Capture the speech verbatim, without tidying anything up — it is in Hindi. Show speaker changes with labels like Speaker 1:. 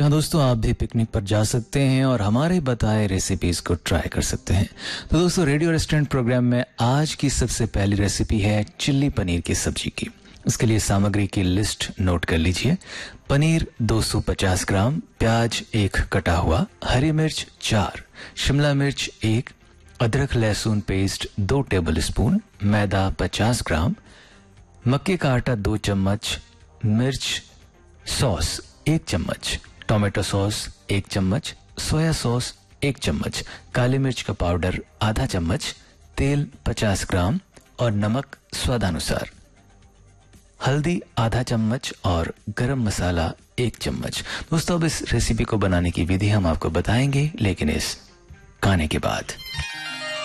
Speaker 1: हाँ दोस्तों, आप भी पिकनिक पर जा सकते हैं और हमारे बताए रेसिपीज को ट्राई कर सकते हैं। तो दोस्तों, रेडियो रेस्टोरेंट प्रोग्राम में आज की सबसे पहली रेसिपी है चिल्ली पनीर की सब्जी की। इसके लिए सामग्री की लिस्ट नोट कर लीजिए। पनीर दो सौ पचास ग्राम, प्याज एक कटा हुआ, हरी मिर्च चार, शिमला मिर्च एक, अदरक लहसुन पेस्ट दो टेबल स्पून, मैदा पचास ग्राम, मक्के का आटा दो चम्मच, मिर्च सॉस एक चम्मच, टोमेटो सॉस एक चम्मच, सोया सॉस एक चम्मच, काली मिर्च का पाउडर आधा चम्मच, तेल पचास ग्राम और नमक स्वादानुसार, हल्दी आधा चम्मच और गरम मसाला एक चम्मच। दोस्तों, अब इस रेसिपी को बनाने की विधि हम आपको बताएंगे, लेकिन इस गाने के बाद।